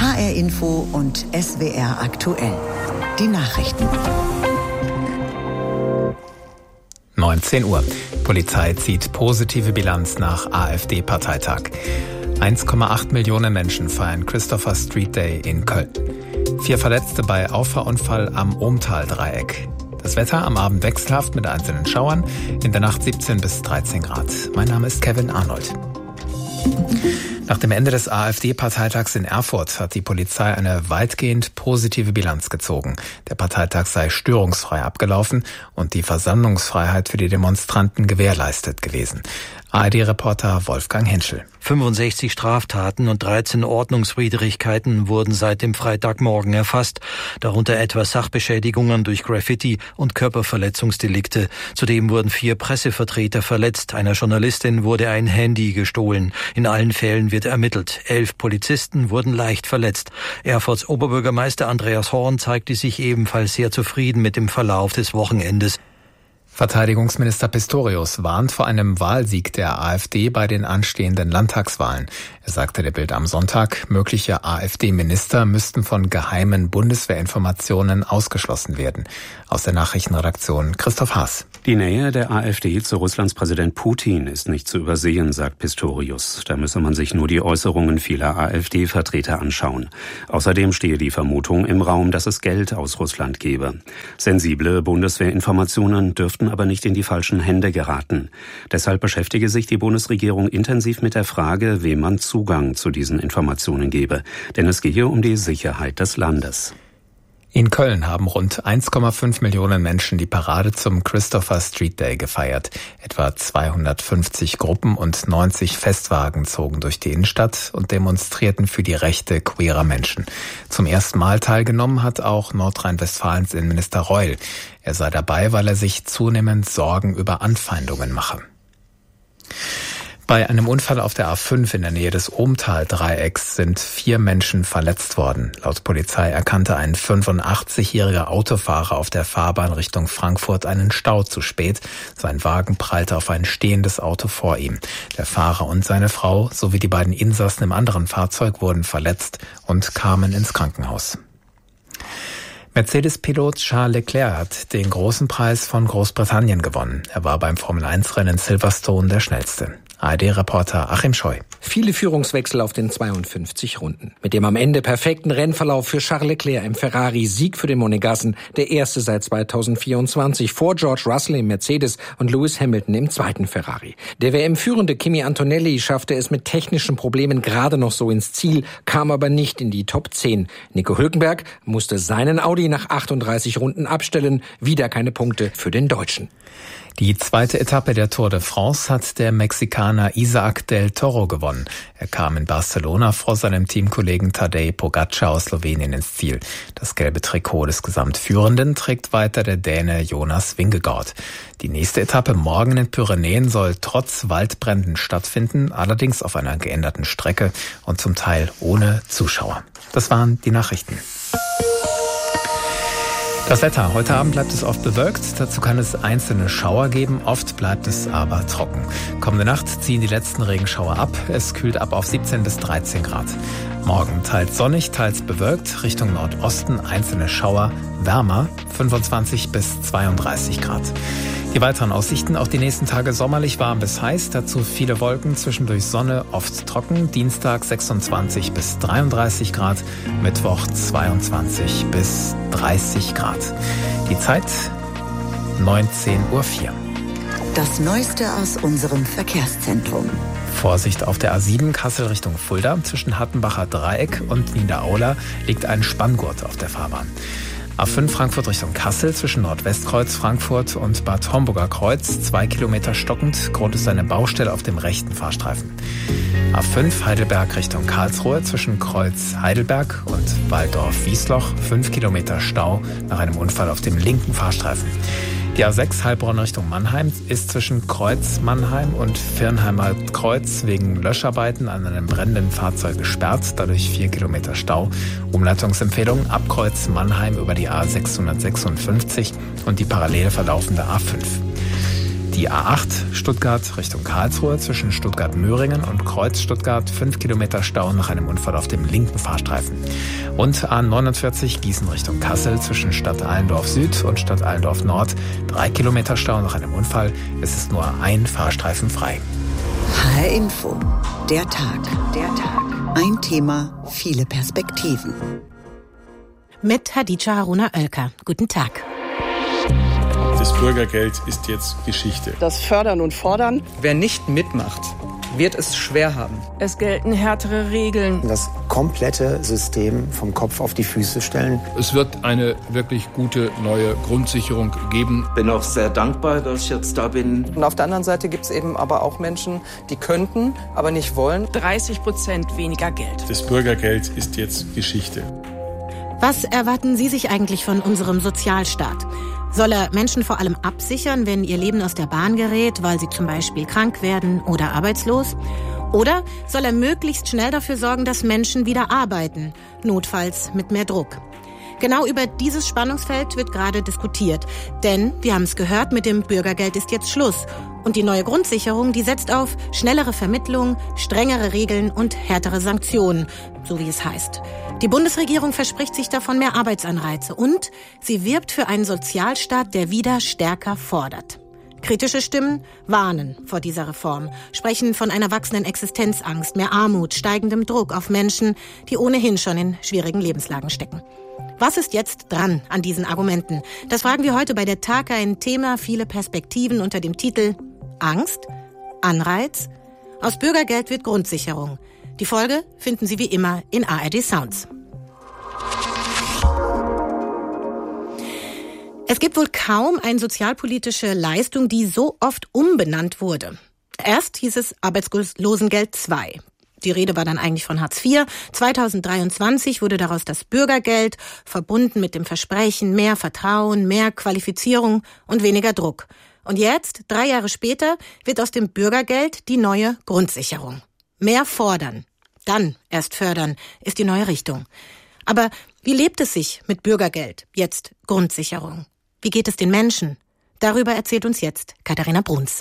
HR Info und SWR aktuell. Die Nachrichten. 19 Uhr. Polizei zieht positive Bilanz nach AfD-Parteitag. 1,8 Millionen Menschen feiern Christopher Street Day in Köln. 4 Verletzte bei Auffahrunfall am Ohmtal-Dreieck. Das Wetter am Abend wechselhaft mit einzelnen Schauern, in der Nacht 17 bis 13 Grad. Mein Name ist Kevin Arnold. Nach dem Ende des AfD-Parteitags in Erfurt hat die Polizei eine weitgehend positive Bilanz gezogen. Der Parteitag sei störungsfrei abgelaufen und die Versammlungsfreiheit für die Demonstranten gewährleistet gewesen. ARD-Reporter Wolfgang Henschel. 65 Straftaten und 13 Ordnungswidrigkeiten wurden seit dem Freitagmorgen erfasst, darunter etwa Sachbeschädigungen durch Graffiti und Körperverletzungsdelikte. Zudem wurden 4 Pressevertreter verletzt, einer Journalistin wurde ein Handy gestohlen. In allen Fällen wird ermittelt. 11 Polizisten wurden leicht verletzt. Erfurts Oberbürgermeister Andreas Horn zeigte sich ebenfalls sehr zufrieden mit dem Verlauf des Wochenendes. Verteidigungsminister Pistorius warnt vor einem Wahlsieg der AfD bei den anstehenden Landtagswahlen. Er sagte der Bild am Sonntag, mögliche AfD-Minister müssten von geheimen Bundeswehrinformationen ausgeschlossen werden. Aus der Nachrichtenredaktion Christoph Haas. Die Nähe der AfD zu Russlands Präsident Putin ist nicht zu übersehen, sagt Pistorius. Da müsse man sich nur die Äußerungen vieler AfD-Vertreter anschauen. Außerdem stehe die Vermutung im Raum, dass es Geld aus Russland gebe. Sensible Bundeswehrinformationen dürften aber nicht in die falschen Hände geraten. Deshalb beschäftige sich die Bundesregierung intensiv mit der Frage, wem man Zugang zu diesen Informationen gebe. Denn es gehe um die Sicherheit des Landes. In Köln haben rund 1,5 Millionen Menschen die Parade zum Christopher Street Day gefeiert. Etwa 250 Gruppen und 90 Festwagen zogen durch die Innenstadt und demonstrierten für die Rechte queerer Menschen. Zum ersten Mal teilgenommen hat auch Nordrhein-Westfalens Innenminister Reul. Er sei dabei, weil er sich zunehmend Sorgen über Anfeindungen mache. Bei einem Unfall auf der A5 in der Nähe des Ohmtal-Dreiecks sind 4 Menschen verletzt worden. Laut Polizei erkannte ein 85-jähriger Autofahrer auf der Fahrbahn Richtung Frankfurt einen Stau zu spät. Sein Wagen prallte auf ein stehendes Auto vor ihm. Der Fahrer und seine Frau sowie die beiden Insassen im anderen Fahrzeug wurden verletzt und kamen ins Krankenhaus. Mercedes-Pilot Charles Leclerc hat den großen Preis von Großbritannien gewonnen. Er war beim Formel-1-Rennen Silverstone der schnellste. ARD-Reporter Achim Scheu. Viele Führungswechsel auf den 52 Runden. Mit dem am Ende perfekten Rennverlauf für Charles Leclerc im Ferrari, Sieg für den Monegassen, der erste seit 2024, vor George Russell im Mercedes und Lewis Hamilton im zweiten Ferrari. Der WM-führende Kimi Antonelli schaffte es mit technischen Problemen gerade noch so ins Ziel, kam aber nicht in die Top 10. Nico Hülkenberg musste seinen Audi nach 38 Runden abstellen, wieder keine Punkte für den Deutschen. Die zweite Etappe der Tour de France hat der Mexikaner Isaac del Toro gewonnen. Er kam in Barcelona vor seinem Teamkollegen Tadej Pogačar aus Slowenien ins Ziel. Das gelbe Trikot des Gesamtführenden trägt weiter der Däne Jonas Vingegaard. Die nächste Etappe morgen in den Pyrenäen soll trotz Waldbränden stattfinden, allerdings auf einer geänderten Strecke und zum Teil ohne Zuschauer. Das waren die Nachrichten. Das Wetter. Heute Abend bleibt es oft bewölkt. Dazu kann es einzelne Schauer geben. Oft bleibt es aber trocken. Kommende Nacht ziehen die letzten Regenschauer ab. Es kühlt ab auf 17 bis 13 Grad. Morgen teils sonnig, teils bewölkt. Richtung Nordosten einzelne Schauer. Wärmer 25 bis 32 Grad. Die weiteren Aussichten, auch die nächsten Tage sommerlich warm bis heiß, dazu viele Wolken, zwischendurch Sonne, oft trocken, Dienstag 26 bis 33 Grad, Mittwoch 22 bis 30 Grad. Die Zeit 19:04 Uhr. Das Neueste aus unserem Verkehrszentrum. Vorsicht auf der A7 Kassel Richtung Fulda, zwischen Hattenbacher Dreieck und Niederaula liegt ein Spanngurt auf der Fahrbahn. A5 Frankfurt Richtung Kassel zwischen Nordwestkreuz Frankfurt und Bad Homburger Kreuz 2 Kilometer stockend. Grund ist eine Baustelle auf dem rechten Fahrstreifen. A5 Heidelberg Richtung Karlsruhe zwischen Kreuz Heidelberg und Walldorf-Wiesloch 5 Kilometer Stau nach einem Unfall auf dem linken Fahrstreifen. Die A6 Heilbronn Richtung Mannheim ist zwischen Kreuz Mannheim und Firnheimer Kreuz wegen Löscharbeiten an einem brennenden Fahrzeug gesperrt, dadurch 4 Kilometer Stau. Umleitungsempfehlung ab Kreuz Mannheim über die A656 und die parallel verlaufende A5. Die A8 Stuttgart Richtung Karlsruhe zwischen Stuttgart-Möhringen und Kreuz Stuttgart 5 Kilometer Stau nach einem Unfall auf dem linken Fahrstreifen. Und A49 Gießen Richtung Kassel zwischen Stadt Allendorf Süd und Stadt Allendorf Nord 3 Kilometer Stau nach einem Unfall. Es ist nur ein Fahrstreifen frei. HR Info. Der Tag. Ein Thema, viele Perspektiven. Mit Hadija Haruna Oelker. Guten Tag. Das Bürgergeld ist jetzt Geschichte. Das Fördern und Fordern. Wer nicht mitmacht, wird es schwer haben. Es gelten härtere Regeln. Das komplette System vom Kopf auf die Füße stellen. Es wird eine wirklich gute neue Grundsicherung geben. Ich bin auch sehr dankbar, dass ich jetzt da bin. Und auf der anderen Seite gibt es eben aber auch Menschen, die könnten, aber nicht wollen. 30% weniger Geld. Das Bürgergeld ist jetzt Geschichte. Was erwarten Sie sich eigentlich von unserem Sozialstaat? Soll er Menschen vor allem absichern, wenn ihr Leben aus der Bahn gerät, weil sie zum Beispiel krank werden oder arbeitslos? Oder soll er möglichst schnell dafür sorgen, dass Menschen wieder arbeiten, notfalls mit mehr Druck? Genau über dieses Spannungsfeld wird gerade diskutiert. Denn, wir haben es gehört, mit dem Bürgergeld ist jetzt Schluss. Und die neue Grundsicherung, die setzt auf schnellere Vermittlung, strengere Regeln und härtere Sanktionen, so wie es heißt. Die Bundesregierung verspricht sich davon mehr Arbeitsanreize und sie wirbt für einen Sozialstaat, der wieder stärker fordert. Kritische Stimmen warnen vor dieser Reform, sprechen von einer wachsenden Existenzangst, mehr Armut, steigendem Druck auf Menschen, die ohnehin schon in schwierigen Lebenslagen stecken. Was ist jetzt dran an diesen Argumenten? Das fragen wir heute bei der Tag, ein Thema, viele Perspektiven unter dem Titel Angst? Anreiz? Aus Bürgergeld wird Grundsicherung. Die Folge finden Sie wie immer in ARD Sounds. Es gibt wohl kaum eine sozialpolitische Leistung, die so oft umbenannt wurde. Erst hieß es Arbeitslosengeld II. Die Rede war dann eigentlich von Hartz IV. 2023 wurde daraus das Bürgergeld, verbunden mit dem Versprechen mehr Vertrauen, mehr Qualifizierung und weniger Druck. Und jetzt, 3 Jahre später, wird aus dem Bürgergeld die neue Grundsicherung. Mehr fordern, dann erst fördern, ist die neue Richtung. Aber wie lebt es sich mit Bürgergeld, jetzt Grundsicherung? Wie geht es den Menschen? Darüber erzählt uns jetzt Katharina Bruns.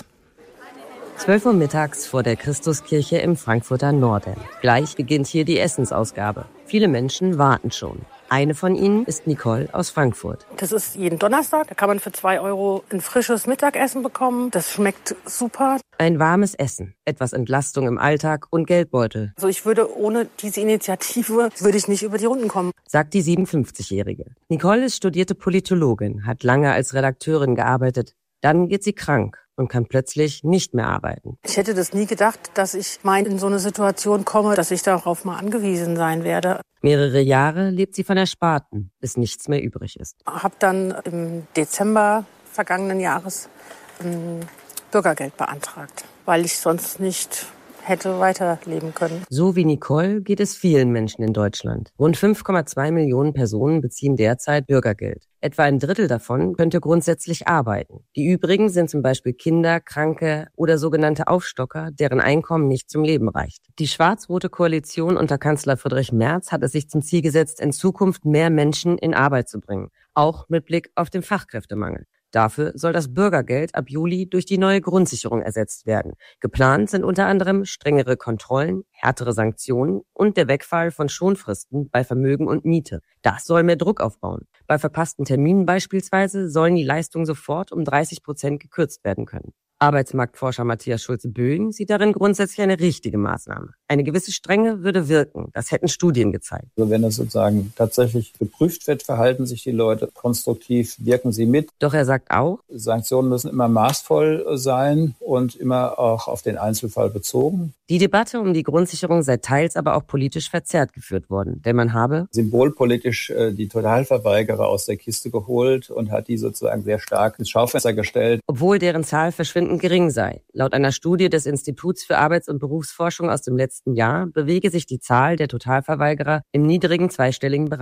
12 Uhr mittags vor der Christuskirche im Frankfurter Norden. Gleich beginnt hier die Essensausgabe. Viele Menschen warten schon. Eine von ihnen ist Nicole aus Frankfurt. Das ist jeden Donnerstag. Da kann man für 2 € ein frisches Mittagessen bekommen. Das schmeckt super. Ein warmes Essen, etwas Entlastung im Alltag und Geldbeutel. Also ich würde ohne diese Initiative, würde ich nicht über die Runden kommen. Sagt die 57-Jährige. Nicole ist studierte Politologin, hat lange als Redakteurin gearbeitet. Dann geht sie krank und kann plötzlich nicht mehr arbeiten. Ich hätte das nie gedacht, dass ich mal in so eine Situation komme, dass ich darauf mal angewiesen sein werde. Mehrere Jahre lebt sie von Ersparten, bis nichts mehr übrig ist. Habe dann im Dezember vergangenen Jahres ein Bürgergeld beantragt, weil ich sonst nicht hätte weiterleben können. So wie Nicole geht es vielen Menschen in Deutschland. Rund 5,2 Millionen Personen beziehen derzeit Bürgergeld. Etwa ein Drittel davon könnte grundsätzlich arbeiten. Die übrigen sind zum Beispiel Kinder, Kranke oder sogenannte Aufstocker, deren Einkommen nicht zum Leben reicht. Die schwarz-rote Koalition unter Kanzler Friedrich Merz hat es sich zum Ziel gesetzt, in Zukunft mehr Menschen in Arbeit zu bringen. Auch mit Blick auf den Fachkräftemangel. Dafür soll das Bürgergeld ab Juli durch die neue Grundsicherung ersetzt werden. Geplant sind unter anderem strengere Kontrollen, härtere Sanktionen und der Wegfall von Schonfristen bei Vermögen und Miete. Das soll mehr Druck aufbauen. Bei verpassten Terminen beispielsweise sollen die Leistungen sofort um 30% gekürzt werden können. Arbeitsmarktforscher Matthias Schulze-Böing sieht darin grundsätzlich eine richtige Maßnahme. Eine gewisse Strenge würde wirken. Das hätten Studien gezeigt. Also wenn es sozusagen tatsächlich geprüft wird, verhalten sich die Leute konstruktiv, wirken sie mit. Doch er sagt auch, Sanktionen müssen immer maßvoll sein und immer auch auf den Einzelfall bezogen. Die Debatte um die Grundsicherung sei teils aber auch politisch verzerrt geführt worden. Denn man habe symbolpolitisch die Totalverweigerer aus der Kiste geholt und hat die sozusagen sehr stark ins Schaufenster gestellt. Obwohl deren Zahl verschwindend gering sei. Laut einer Studie des Instituts für Arbeits- und Berufsforschung aus dem letzten Jahr bewege sich die Zahl der Totalverweigerer im niedrigen zweistelligen Bereich.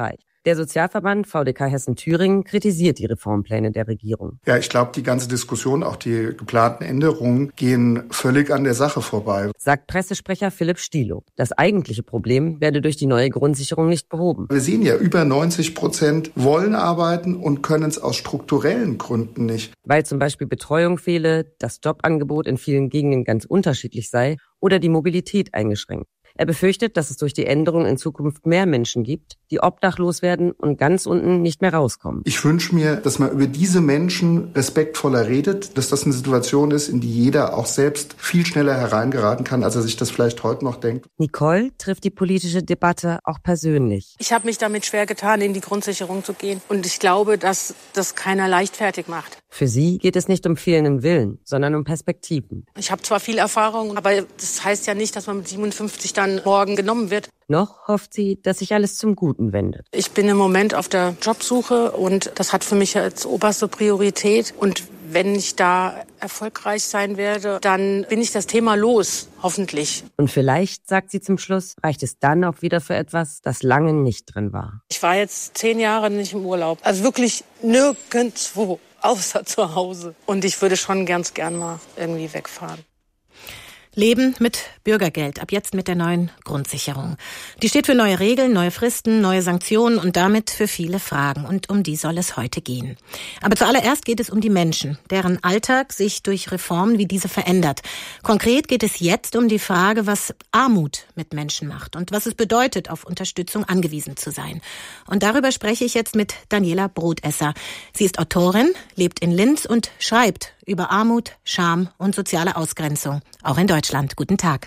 Der Sozialverband VDK Hessen-Thüringen kritisiert die Reformpläne der Regierung. Ja, ich glaube, die ganze Diskussion, auch die geplanten Änderungen, gehen völlig an der Sache vorbei, sagt Pressesprecher Philipp Stielow. Das eigentliche Problem werde durch die neue Grundsicherung nicht behoben. Wir sehen ja, über 90% wollen arbeiten und können es aus strukturellen Gründen nicht. Weil zum Beispiel Betreuung fehle, das Jobangebot in vielen Gegenden ganz unterschiedlich sei oder die Mobilität eingeschränkt. Er befürchtet, dass es durch die Änderung in Zukunft mehr Menschen gibt, die obdachlos werden und ganz unten nicht mehr rauskommen. Ich wünsche mir, dass man über diese Menschen respektvoller redet, dass das eine Situation ist, in die jeder auch selbst viel schneller hereingeraten kann, als er sich das vielleicht heute noch denkt. Nicole trifft die politische Debatte auch persönlich. Ich habe mich damit schwer getan, in die Grundsicherung zu gehen. Und ich glaube, dass das keiner leichtfertig macht. Für sie geht es nicht um fehlenden Willen, sondern um Perspektiven. Ich habe zwar viel Erfahrung, aber das heißt ja nicht, dass man mit 57 dann morgen genommen wird. Noch hofft sie, dass sich alles zum Guten wendet. Ich bin im Moment auf der Jobsuche und das hat für mich als oberste Priorität. Und wenn ich da erfolgreich sein werde, dann bin ich das Thema los, hoffentlich. Und vielleicht, sagt sie zum Schluss, reicht es dann auch wieder für etwas, das lange nicht drin war. Ich war jetzt 10 Jahre nicht im Urlaub. Also wirklich nirgendwo, außer zu Hause. Und ich würde schon ganz gern mal irgendwie wegfahren. Leben mit Bürgergeld, ab jetzt mit der neuen Grundsicherung. Die steht für neue Regeln, neue Fristen, neue Sanktionen und damit für viele Fragen. Und um die soll es heute gehen. Aber zuallererst geht es um die Menschen, deren Alltag sich durch Reformen wie diese verändert. Konkret geht es jetzt um die Frage, was Armut mit Menschen macht und was es bedeutet, auf Unterstützung angewiesen zu sein. Und darüber spreche ich jetzt mit Daniela Brotesser. Sie ist Autorin, lebt in Linz und schreibt über Armut, Scham und soziale Ausgrenzung, auch in Deutschland. Guten Tag.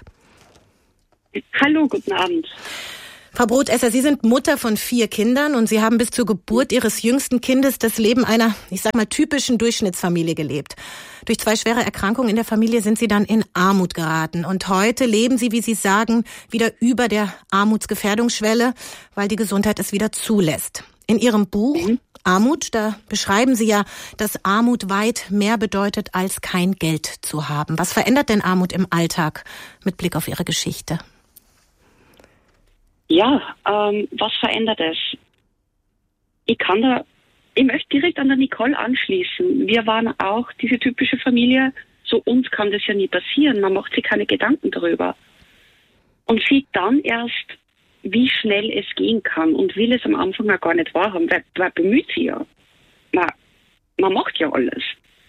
Hallo, guten Abend. Frau Brotesser, Sie sind Mutter von 4 Kindern und Sie haben bis zur Geburt Ihres jüngsten Kindes das Leben einer, ich sag mal, typischen Durchschnittsfamilie gelebt. Durch 2 schwere Erkrankungen in der Familie sind Sie dann in Armut geraten. Und heute leben Sie, wie Sie sagen, wieder über der Armutsgefährdungsschwelle, weil die Gesundheit es wieder zulässt. In Ihrem Buch Armut, da beschreiben Sie ja, dass Armut weit mehr bedeutet, als kein Geld zu haben. Was verändert denn Armut im Alltag mit Blick auf Ihre Geschichte? Ja, was verändert es? Ich möchte direkt an der Nicole anschließen. Wir waren auch diese typische Familie. So uns kann das ja nie passieren. Man macht sich keine Gedanken darüber. Und sieht dann erst, wie schnell es gehen kann und will es am Anfang ja gar nicht wahrhaben. Wer bemüht sich ja? Man macht ja alles.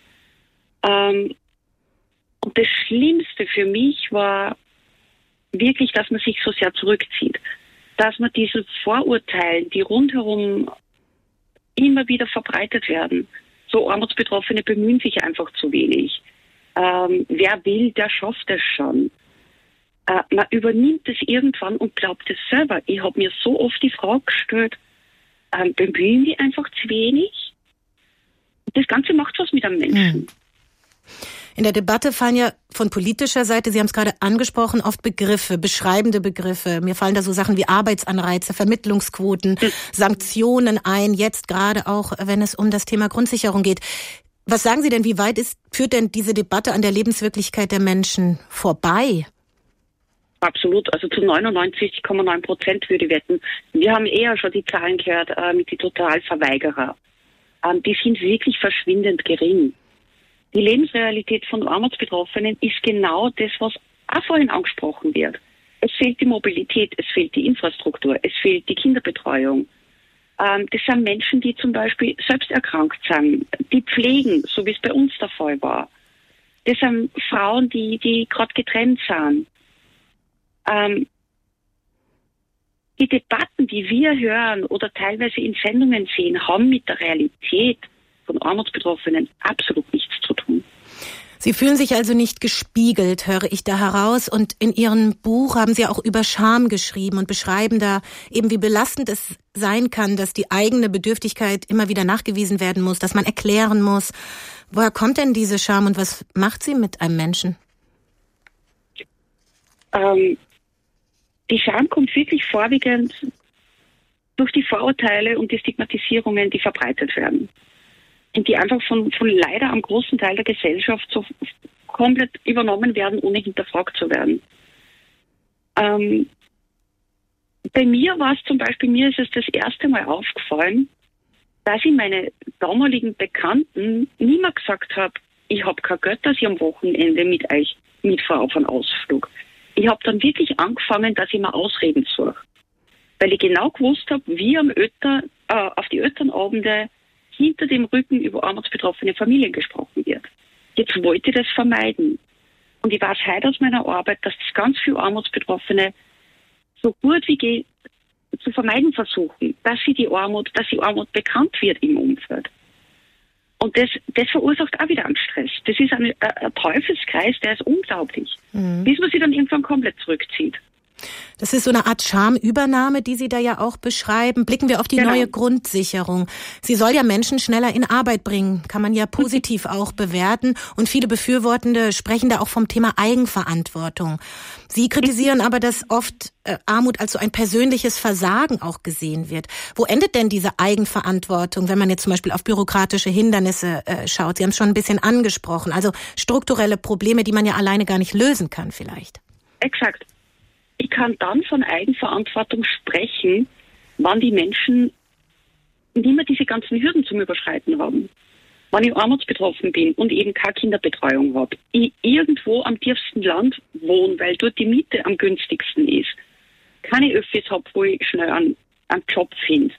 Und das Schlimmste für mich war wirklich, dass man sich so sehr zurückzieht. Dass man diese Vorurteile, die rundherum immer wieder verbreitet werden. So Armutsbetroffene bemühen sich einfach zu wenig. Wer will, der schafft es schon. Man übernimmt es irgendwann und glaubt es selber. Ich habe mir so oft die Frage gestellt, bemühen die einfach zu wenig? Das Ganze macht was mit einem Menschen. In der Debatte fallen ja von politischer Seite, Sie haben es gerade angesprochen, oft Begriffe, beschreibende Begriffe. Mir fallen da so Sachen wie Arbeitsanreize, Vermittlungsquoten, Sanktionen ein, jetzt gerade auch, wenn es um das Thema Grundsicherung geht. Was sagen Sie denn, wie weit führt denn diese Debatte an der Lebenswirklichkeit der Menschen vorbei? Absolut, also zu 99,9% würde ich wetten. Wir haben eher schon die Zahlen gehört mit den Totalverweigerer. Die sind wirklich verschwindend gering. Die Lebensrealität von Armutsbetroffenen ist genau das, was auch vorhin angesprochen wird. Es fehlt die Mobilität, es fehlt die Infrastruktur, es fehlt die Kinderbetreuung. Das sind Menschen, die zum Beispiel selbst erkrankt sind, die pflegen, so wie es bei uns der Fall war. Das sind Frauen, die gerade getrennt sind. Die Debatten, die wir hören oder teilweise in Sendungen sehen, haben mit der Realität von Armutsbetroffenen absolut nichts zu tun. Sie fühlen sich also nicht gespiegelt, höre ich da heraus. Und in Ihrem Buch haben Sie auch über Scham geschrieben und beschreiben da eben, wie belastend es sein kann, dass die eigene Bedürftigkeit immer wieder nachgewiesen werden muss, dass man erklären muss. Woher kommt denn diese Scham und was macht sie mit einem Menschen? Die Scham kommt wirklich vorwiegend durch die Vorurteile und die Stigmatisierungen, die verbreitet werden. Und die einfach von leider am großen Teil der Gesellschaft so komplett übernommen werden, ohne hinterfragt zu werden. Bei mir war es zum Beispiel, mir ist es das erste Mal aufgefallen, dass ich meine damaligen Bekannten nie mehr gesagt habe, ich habe kein Geld, dass ich am Wochenende mit euch mitfahre auf einen Ausflug. Ich habe dann wirklich angefangen, dass ich mir Ausreden suche. Weil ich genau gewusst habe, wie auf die Elternabende hinter dem Rücken über armutsbetroffene Familien gesprochen wird. Jetzt wollte ich das vermeiden. Und ich weiß heute aus meiner Arbeit, dass das ganz viele Armutsbetroffene so gut wie geht zu vermeiden versuchen, dass die Armut bekannt wird im Umfeld. Und das verursacht auch wieder einen Stress. Das ist ein Teufelskreis, der ist unglaublich. Bis man sich dann irgendwann komplett zurückzieht. Das ist so eine Art Schamübernahme, die Sie da ja auch beschreiben. Blicken wir auf die neue Grundsicherung. Sie soll ja Menschen schneller in Arbeit bringen, kann man ja positiv auch bewerten. Und viele Befürwortende sprechen da auch vom Thema Eigenverantwortung. Sie kritisieren aber, dass oft Armut als so ein persönliches Versagen auch gesehen wird. Wo endet denn diese Eigenverantwortung, wenn man jetzt zum Beispiel auf bürokratische Hindernisse schaut? Sie haben es schon ein bisschen angesprochen. Also strukturelle Probleme, die man ja alleine gar nicht lösen kann vielleicht. Exakt. Ich kann dann von Eigenverantwortung sprechen, wann die Menschen nicht mehr diese ganzen Hürden zum Überschreiten haben. Wenn ich armutsbetroffen bin und eben keine Kinderbetreuung habe, ich irgendwo am tiefsten Land wohne, weil dort die Miete am günstigsten ist, keine Öffis habe, wo ich schnell einen Job finde.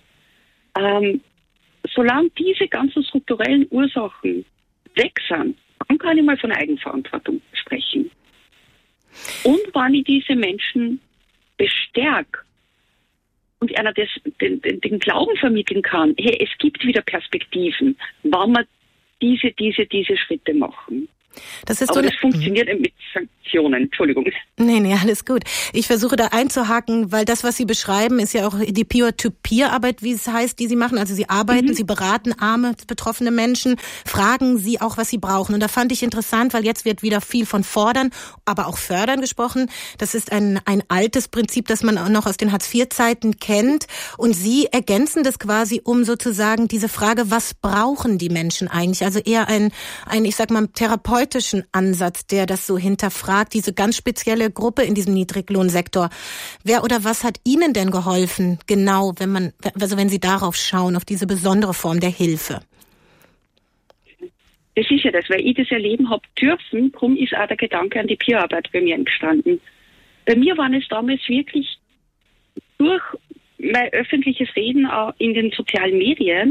Solange diese ganzen strukturellen Ursachen weg sind, dann kann ich mal von Eigenverantwortung sprechen. Und wenn ich diese Menschen bestärke und einer den Glauben vermitteln kann, hey, es gibt wieder Perspektiven, wenn wir diese Schritte machen. Das ist aber das funktioniert mit Sanktionen. Entschuldigung. Nee, alles gut. Ich versuche da einzuhaken, weil das, was Sie beschreiben, ist ja auch die Peer-to-Peer-Arbeit, wie es heißt, die Sie machen. Also Sie arbeiten, Sie beraten arme, betroffene Menschen, fragen sie auch, was sie brauchen. Und da fand ich interessant, weil jetzt wird wieder viel von fordern, aber auch fördern gesprochen. Das ist ein altes Prinzip, das man auch noch aus den Hartz-IV-Zeiten kennt. Und Sie ergänzen das quasi um sozusagen diese Frage, was brauchen die Menschen eigentlich? Also eher ein ich sag mal, therapeutischen Ansatz, der das so hinterfragt, diese ganz spezielle Gruppe in diesem Niedriglohnsektor. Wer oder was hat Ihnen denn geholfen, genau, wenn Sie darauf schauen, auf diese besondere Form der Hilfe? Das ist ja das, weil ich das erleben habe dürfen, darum ist auch der Gedanke an die Peerarbeit bei mir entstanden. Bei mir waren es damals wirklich durch mein öffentliches Reden auch in den sozialen Medien,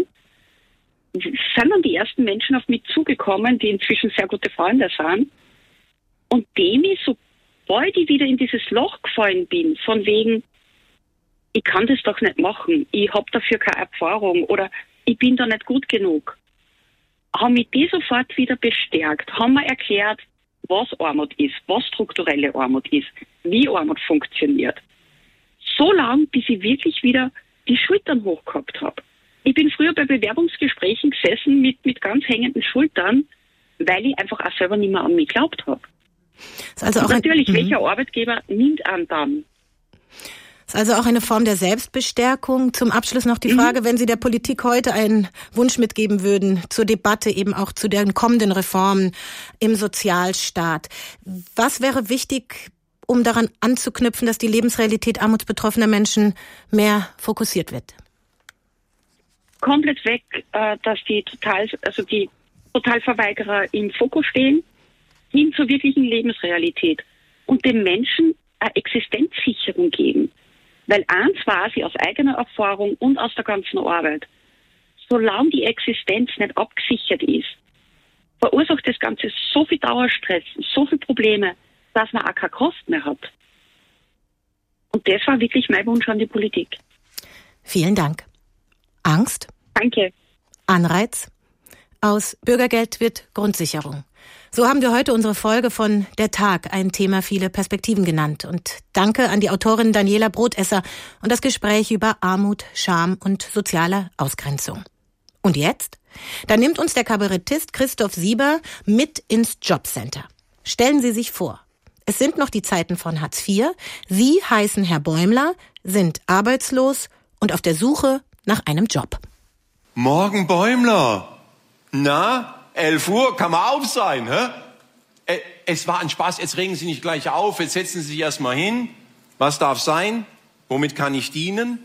sind dann die ersten Menschen auf mich zugekommen, die inzwischen sehr gute Freunde sind. Und dem ich, sobald ich wieder in dieses Loch gefallen bin, von wegen, ich kann das doch nicht machen, ich habe dafür keine Erfahrung oder ich bin da nicht gut genug, haben mich die sofort wieder bestärkt, haben mir erklärt, was Armut ist, was strukturelle Armut ist, wie Armut funktioniert. So lange, bis ich wirklich wieder die Schultern hochgehabt habe. Ich bin früher bei Bewerbungsgesprächen gesessen mit ganz hängenden Schultern, weil ich einfach auch selber nicht mehr an mich geglaubt habe. Also auch natürlich, welcher Arbeitgeber nimmt an dann? Das ist also auch eine Form der Selbstbestärkung. Zum Abschluss noch die Frage, wenn Sie der Politik heute einen Wunsch mitgeben würden zur Debatte, eben auch zu den kommenden Reformen im Sozialstaat. Was wäre wichtig, um daran anzuknüpfen, dass die Lebensrealität armutsbetroffener Menschen mehr fokussiert wird? Komplett weg, dass die Totalverweigerer im Fokus stehen, hin zur wirklichen Lebensrealität und den Menschen eine Existenzsicherung geben. Weil eins weiß ich aus eigener Erfahrung und aus der ganzen Arbeit, solange die Existenz nicht abgesichert ist, verursacht das Ganze so viel Dauerstress, so viele Probleme, dass man auch keine Kosten mehr hat. Und das war wirklich mein Wunsch an die Politik. Vielen Dank. Angst? Danke. Anreiz? Aus Bürgergeld wird Grundsicherung. So haben wir heute unsere Folge von Der Tag, ein Thema viele Perspektiven genannt. Und danke an die Autorin Daniela Brotesser und das Gespräch über Armut, Scham und soziale Ausgrenzung. Und jetzt? Da nimmt uns der Kabarettist Christoph Sieber mit ins Jobcenter. Stellen Sie sich vor, es sind noch die Zeiten von Hartz IV. Sie heißen Herr Bäumler, sind arbeitslos und auf der Suche nach einem Job. Morgen, Bäumler. Na, 11 Uhr, kann man auf sein, hä? Es war ein Spaß, jetzt regen Sie nicht gleich auf, jetzt setzen Sie sich erst mal hin. Was darf sein? Womit kann ich dienen?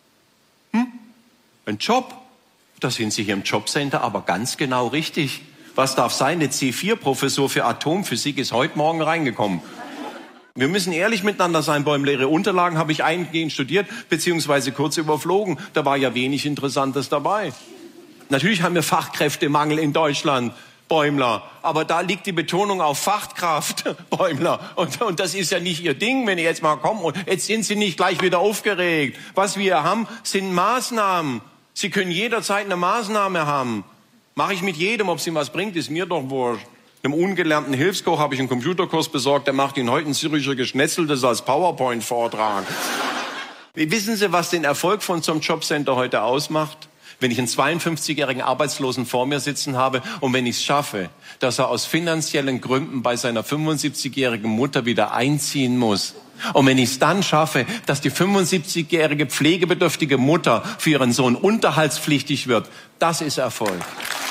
Ein Job. Da sind Sie hier im Jobcenter aber ganz genau richtig. Was darf sein? Eine C4-Professur für Atomphysik ist heute Morgen reingekommen. Wir müssen ehrlich miteinander sein, Bäumler. Ihre Unterlagen habe ich eingehend studiert, beziehungsweise kurz überflogen. Da war ja wenig Interessantes dabei. Natürlich haben wir Fachkräftemangel in Deutschland, Bäumler. Aber da liegt die Betonung auf Fachkraft, Bäumler. Und das ist ja nicht Ihr Ding, wenn ihr jetzt mal kommen. Und jetzt sind Sie nicht gleich wieder aufgeregt. Was wir haben, sind Maßnahmen. Sie können jederzeit eine Maßnahme haben. Mache ich mit jedem, ob es ihm was bringt, ist mir doch wurscht. Einem ungelernten Hilfskoch habe ich einen Computerkurs besorgt, der macht Ihnen heute ein syrischer Geschnetzeltes als PowerPoint-Vortrag. Wissen Sie, was den Erfolg von so einem Jobcenter heute ausmacht? Wenn ich einen 52-jährigen Arbeitslosen vor mir sitzen habe und wenn ich es schaffe, dass er aus finanziellen Gründen bei seiner 75-jährigen Mutter wieder einziehen muss. Und wenn ich es dann schaffe, dass die 75-jährige pflegebedürftige Mutter für ihren Sohn unterhaltspflichtig wird, das ist Erfolg.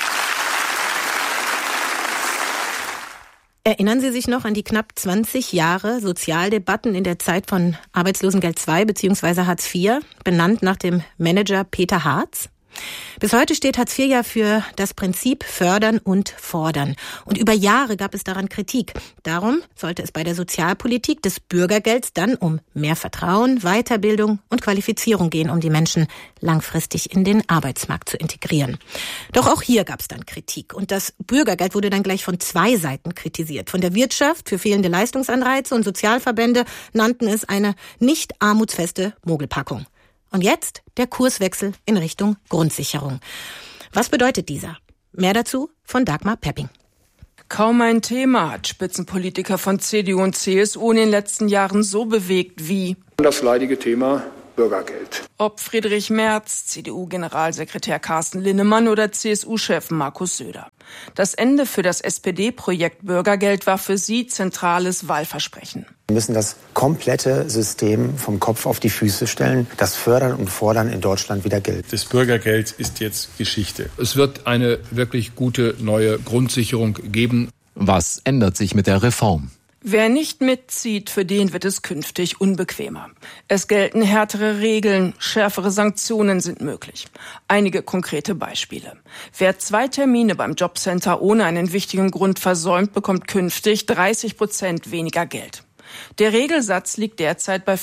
Erinnern Sie sich noch an die knapp 20 Jahre Sozialdebatten in der Zeit von Arbeitslosengeld II bzw. Hartz IV, benannt nach dem Manager Peter Hartz? Bis heute steht Hartz IV ja für das Prinzip Fördern und Fordern. Und über Jahre gab es daran Kritik. Darum sollte es bei der Sozialpolitik des Bürgergelds dann um mehr Vertrauen, Weiterbildung und Qualifizierung gehen, um die Menschen langfristig in den Arbeitsmarkt zu integrieren. Doch auch hier gab es dann Kritik. Und das Bürgergeld wurde dann gleich von zwei Seiten kritisiert. Von der Wirtschaft für fehlende Leistungsanreize und Sozialverbände nannten es eine nicht armutsfeste Mogelpackung. Und jetzt der Kurswechsel in Richtung Grundsicherung. Was bedeutet dieser? Mehr dazu von Dagmar Pepping. Kaum ein Thema hat Spitzenpolitiker von CDU und CSU in den letzten Jahren so bewegt wie das leidige Thema Bürgergeld. Ob Friedrich Merz, CDU-Generalsekretär Carsten Linnemann oder CSU-Chef Markus Söder. Das Ende für das SPD-Projekt Bürgergeld war für sie zentrales Wahlversprechen. Wir müssen das komplette System vom Kopf auf die Füße stellen. Das Fördern und Fordern in Deutschland wieder gilt. Das Bürgergeld ist jetzt Geschichte. Es wird eine wirklich gute neue Grundsicherung geben. Was ändert sich mit der Reform? Wer nicht mitzieht, für den wird es künftig unbequemer. Es gelten härtere Regeln, schärfere Sanktionen sind möglich. Einige konkrete Beispiele. Wer 2 Termine beim Jobcenter ohne einen wichtigen Grund versäumt, bekommt künftig 30% weniger Geld. Der Regelsatz liegt derzeit bei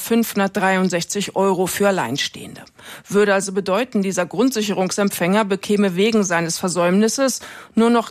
563 € für Alleinstehende. Würde also bedeuten, dieser Grundsicherungsempfänger bekäme wegen seines Versäumnisses nur noch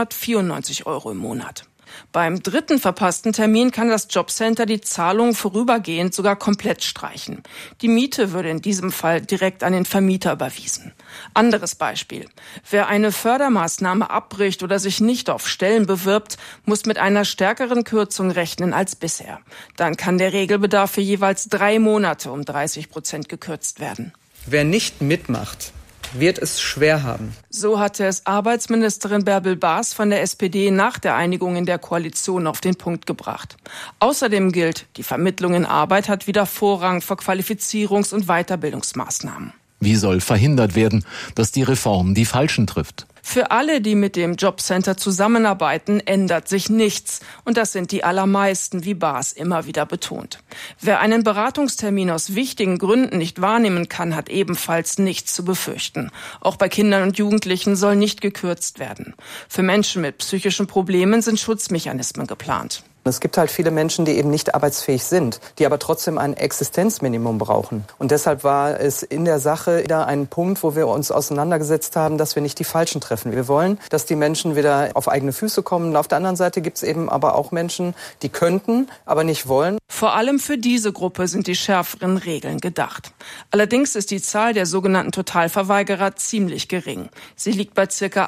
394 € im Monat. Beim 3. verpassten Termin kann das Jobcenter die Zahlung vorübergehend sogar komplett streichen. Die Miete würde in diesem Fall direkt an den Vermieter überwiesen. Anderes Beispiel. Wer eine Fördermaßnahme abbricht oder sich nicht auf Stellen bewirbt, muss mit einer stärkeren Kürzung rechnen als bisher. Dann kann der Regelbedarf für jeweils 3 Monate um 30% gekürzt werden. Wer nicht mitmacht, wird es schwer haben. So hatte es Arbeitsministerin Bärbel Baas von der SPD nach der Einigung in der Koalition auf den Punkt gebracht. Außerdem gilt, die Vermittlung in Arbeit hat wieder Vorrang vor Qualifizierungs- und Weiterbildungsmaßnahmen. Wie soll verhindert werden, dass die Reform die Falschen trifft? Für alle, die mit dem Jobcenter zusammenarbeiten, ändert sich nichts. Und das sind die allermeisten, wie Baas immer wieder betont. Wer einen Beratungstermin aus wichtigen Gründen nicht wahrnehmen kann, hat ebenfalls nichts zu befürchten. Auch bei Kindern und Jugendlichen soll nicht gekürzt werden. Für Menschen mit psychischen Problemen sind Schutzmechanismen geplant. Es gibt halt viele Menschen, die eben nicht arbeitsfähig sind, die aber trotzdem ein Existenzminimum brauchen. Und deshalb war es in der Sache wieder ein Punkt, wo wir uns auseinandergesetzt haben, dass wir nicht die Falschen treffen. Wir wollen, dass die Menschen wieder auf eigene Füße kommen. Und auf der anderen Seite gibt es eben aber auch Menschen, die könnten, aber nicht wollen. Vor allem für diese Gruppe sind die schärferen Regeln gedacht. Allerdings ist die Zahl der sogenannten Totalverweigerer ziemlich gering. Sie liegt bei ca.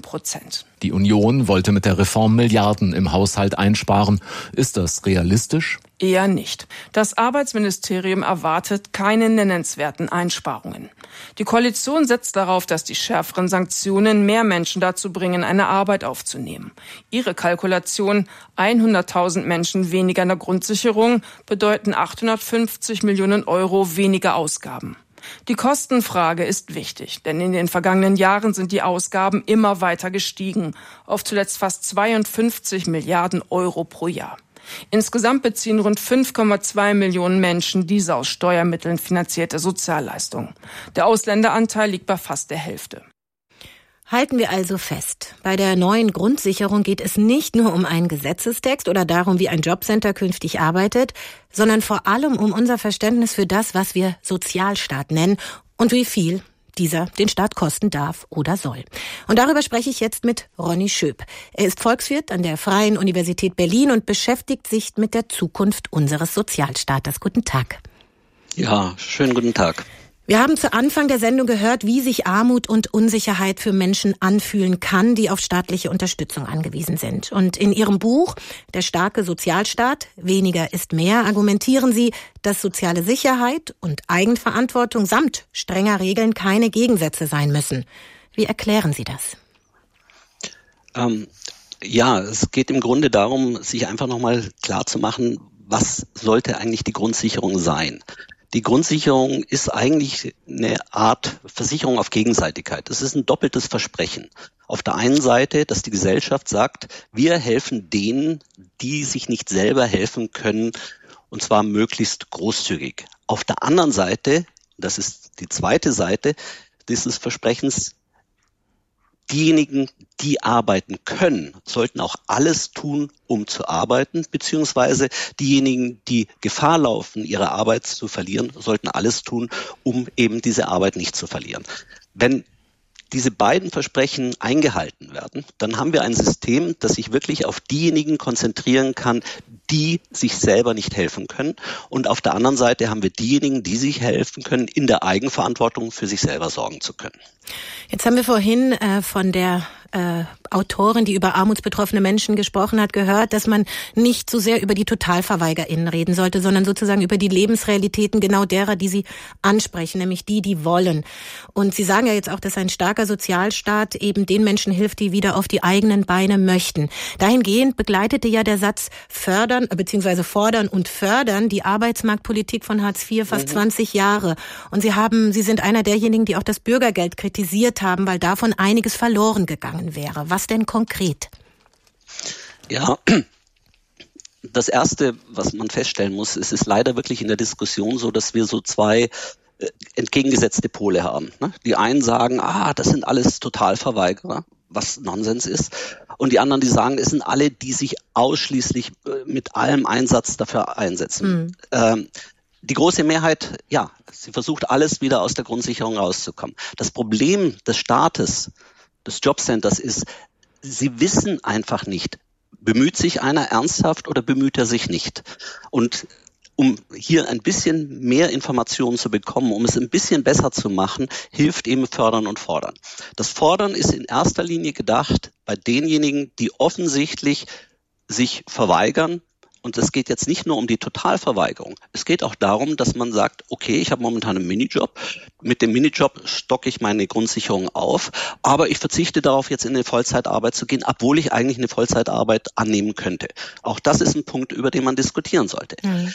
1%. Die Union wollte mit der Reform Milliarden im Haushalt einsparen. Ist das realistisch? Eher nicht. Das Arbeitsministerium erwartet keine nennenswerten Einsparungen. Die Koalition setzt darauf, dass die schärferen Sanktionen mehr Menschen dazu bringen, eine Arbeit aufzunehmen. Ihre Kalkulation, 100.000 Menschen weniger in der Grundsicherung, bedeuten 850 Millionen € weniger Ausgaben. Die Kostenfrage ist wichtig, denn in den vergangenen Jahren sind die Ausgaben immer weiter gestiegen, auf zuletzt fast 52 Milliarden € pro Jahr. Insgesamt beziehen rund 5,2 Millionen Menschen diese aus Steuermitteln finanzierte Sozialleistung. Der Ausländeranteil liegt bei fast der Hälfte. Halten wir also fest, bei der neuen Grundsicherung geht es nicht nur um einen Gesetzestext oder darum, wie ein Jobcenter künftig arbeitet, sondern vor allem um unser Verständnis für das, was wir Sozialstaat nennen und wie viel dieser den Staat kosten darf oder soll. Und darüber spreche ich jetzt mit Ronny Schöp. Er ist Volkswirt an der Freien Universität Berlin und beschäftigt sich mit der Zukunft unseres Sozialstaates. Guten Tag. Ja, schönen guten Tag. Wir haben zu Anfang der Sendung gehört, wie sich Armut und Unsicherheit für Menschen anfühlen kann, die auf staatliche Unterstützung angewiesen sind. Und in Ihrem Buch »Der starke Sozialstaat. Weniger ist mehr« argumentieren Sie, dass soziale Sicherheit und Eigenverantwortung samt strenger Regeln keine Gegensätze sein müssen. Wie erklären Sie das? Es geht im Grunde darum, sich einfach nochmal klar zu machen, was sollte eigentlich die Grundsicherung sein? Die Grundsicherung ist eigentlich eine Art Versicherung auf Gegenseitigkeit. Es ist ein doppeltes Versprechen. Auf der einen Seite, dass die Gesellschaft sagt, wir helfen denen, die sich nicht selber helfen können, und zwar möglichst großzügig. Auf der anderen Seite, das ist die zweite Seite dieses Versprechens, diejenigen, die arbeiten können, sollten auch alles tun, um zu arbeiten, beziehungsweise diejenigen, die Gefahr laufen, ihre Arbeit zu verlieren, sollten alles tun, um eben diese Arbeit nicht zu verlieren. Wenn diese beiden Versprechen eingehalten werden, dann haben wir ein System, das sich wirklich auf diejenigen konzentrieren kann, die sich selber nicht helfen können. Und auf der anderen Seite haben wir diejenigen, die sich helfen können, in der Eigenverantwortung für sich selber sorgen zu können. Jetzt haben wir vorhin von der Autorin, die über armutsbetroffene Menschen gesprochen hat, gehört, dass man nicht so sehr über die TotalverweigerInnen reden sollte, sondern sozusagen über die Lebensrealitäten genau derer, die sie ansprechen, nämlich die wollen. Und Sie sagen ja jetzt auch, dass ein starker Sozialstaat eben den Menschen hilft, die wieder auf die eigenen Beine möchten. Dahingehend begleitete ja der Satz fordern und fördern die Arbeitsmarktpolitik von Hartz IV fast 20 Jahre. Und Sie sind einer derjenigen, die auch das Bürgergeld kritisiert haben, weil davon einiges verloren gegangen wäre. Was denn konkret? Ja, das Erste, was man feststellen muss, es ist leider wirklich in der Diskussion so, dass wir so zwei entgegengesetzte Pole haben. Die einen sagen, das sind alles Totalverweigerer, was Nonsens ist. Und die anderen, die sagen, es sind alle, die sich ausschließlich mit allem Einsatz dafür einsetzen. Die große Mehrheit, sie versucht alles wieder aus der Grundsicherung rauszukommen. Das Problem des Staates, des Jobcenters ist, sie wissen einfach nicht, bemüht sich einer ernsthaft oder bemüht er sich nicht. Und um hier ein bisschen mehr Informationen zu bekommen, um es ein bisschen besser zu machen, hilft eben Fördern und Fordern. Das Fordern ist in erster Linie gedacht bei denjenigen, die offensichtlich sich verweigern. Und es geht jetzt nicht nur um die Totalverweigerung. Es geht auch darum, dass man sagt, okay, ich habe momentan einen Minijob. Mit dem Minijob stocke ich meine Grundsicherung auf, aber ich verzichte darauf, jetzt in eine Vollzeitarbeit zu gehen, obwohl ich eigentlich eine Vollzeitarbeit annehmen könnte. Auch das ist ein Punkt, über den man diskutieren sollte.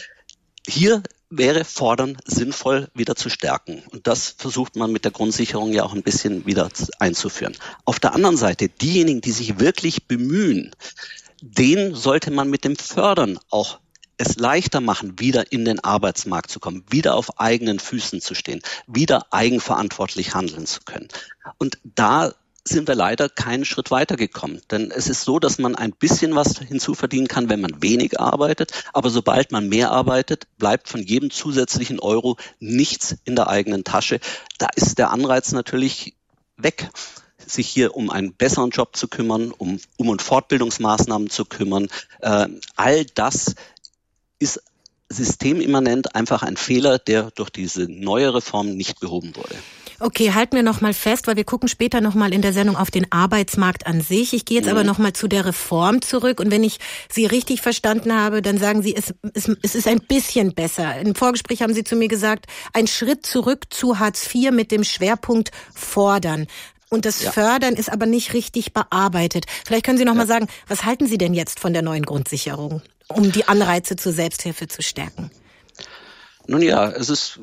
Hier wäre Fordern sinnvoll wieder zu stärken. Und das versucht man mit der Grundsicherung ja auch ein bisschen wieder einzuführen. Auf der anderen Seite, diejenigen, die sich wirklich bemühen, denen sollte man mit dem Fördern auch es leichter machen, wieder in den Arbeitsmarkt zu kommen, wieder auf eigenen Füßen zu stehen, wieder eigenverantwortlich handeln zu können. Und da sind wir leider keinen Schritt weitergekommen. Denn es ist so, dass man ein bisschen was hinzuverdienen kann, wenn man wenig arbeitet. Aber sobald man mehr arbeitet, bleibt von jedem zusätzlichen Euro nichts in der eigenen Tasche. Da ist der Anreiz natürlich weg, sich hier um einen besseren Job zu kümmern, um und Fortbildungsmaßnahmen zu kümmern. All das ist systemimmanent einfach ein Fehler, der durch diese neue Reform nicht behoben wurde. Okay, halten wir noch mal fest, weil wir gucken später noch mal in der Sendung auf den Arbeitsmarkt an sich. Ich gehe jetzt aber noch mal zu der Reform zurück. Und wenn ich Sie richtig verstanden habe, dann sagen Sie, es ist ein bisschen besser. Im Vorgespräch haben Sie zu mir gesagt, ein Schritt zurück zu Hartz IV mit dem Schwerpunkt Fordern. Und das Fördern ist aber nicht richtig bearbeitet. Vielleicht können Sie noch mal sagen, was halten Sie denn jetzt von der neuen Grundsicherung, um die Anreize zur Selbsthilfe zu stärken? Nun ja, es ist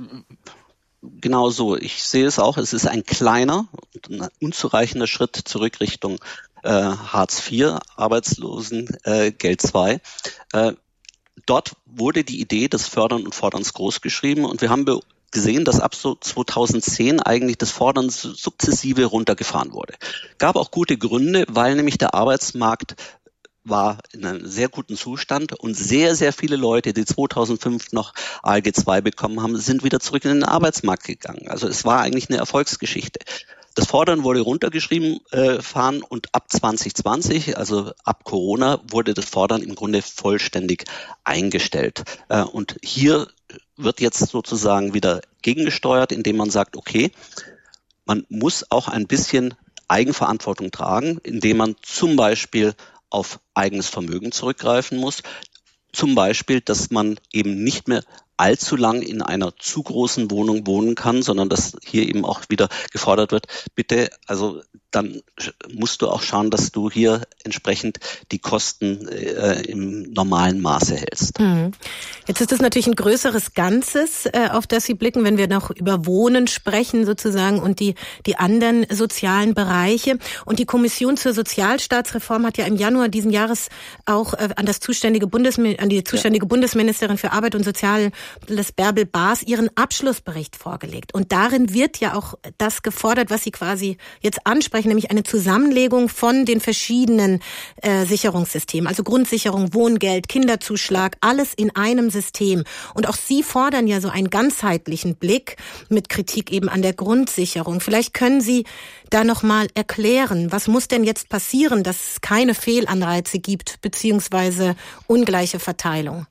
genau so. Ich sehe es auch, es ist ein kleiner, unzureichender Schritt zurück Richtung Hartz IV, Arbeitslosengeld II. dort wurde die Idee des Fördern und Forderns großgeschrieben und wir haben gesehen, dass ab so 2010 eigentlich das Fordern sukzessive runtergefahren wurde. Gab auch gute Gründe, weil nämlich der Arbeitsmarkt war in einem sehr guten Zustand und sehr, sehr viele Leute, die 2005 noch ALG II bekommen haben, sind wieder zurück in den Arbeitsmarkt gegangen. Also es war eigentlich eine Erfolgsgeschichte. Das Fordern wurde runtergeschrieben, fahren und ab 2020, also ab Corona, wurde das Fordern im Grunde vollständig eingestellt. Und hier wird jetzt sozusagen wieder gegengesteuert, indem man sagt, okay, man muss auch ein bisschen Eigenverantwortung tragen, indem man zum Beispiel auf eigenes Vermögen zurückgreifen muss. Zum Beispiel, dass man eben nicht mehr allzu lang in einer zu großen Wohnung wohnen kann, sondern dass hier eben auch wieder gefordert wird, bitte, also dann musst du auch schauen, dass du hier entsprechend die Kosten im normalen Maße hältst. Jetzt ist das natürlich ein größeres Ganzes, auf das Sie blicken, wenn wir noch über Wohnen sprechen sozusagen und die anderen sozialen Bereiche. Und die Kommission zur Sozialstaatsreform hat ja im Januar diesen Jahres auch an die zuständige Bundesministerin für Arbeit und Soziales, Bärbel Baas, ihren Abschlussbericht vorgelegt. Und darin wird ja auch das gefordert, was Sie quasi jetzt ansprechen, nämlich eine Zusammenlegung von den verschiedenen Sicherungssystemen, also Grundsicherung, Wohngeld, Kinderzuschlag, alles in einem System. Und auch Sie fordern ja so einen ganzheitlichen Blick mit Kritik eben an der Grundsicherung. Vielleicht können Sie da nochmal erklären, was muss denn jetzt passieren, dass es keine Fehlanreize gibt, beziehungsweise ungleiche Verteilung?